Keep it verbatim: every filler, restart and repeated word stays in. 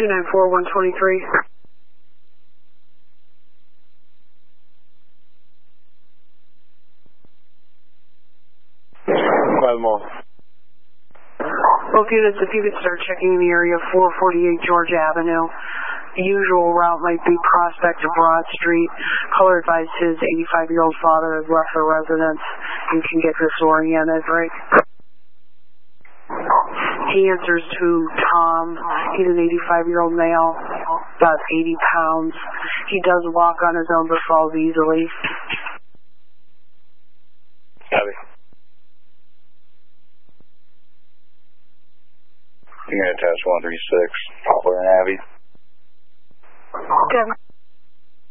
two nine four, one twenty-three. Five more. Both units, if you could start checking the area four forty-eight George Avenue. The usual route might be Prospect to Broad Street. Caller advised his eighty-five-year-old father has left the residence and can get disoriented, right? He answers to Tom. He's an eighty-five-year-old male, about eighty pounds. He does walk on his own but falls easily. Copy. You're going to test one three six, Poplar and Abbey. Kevin.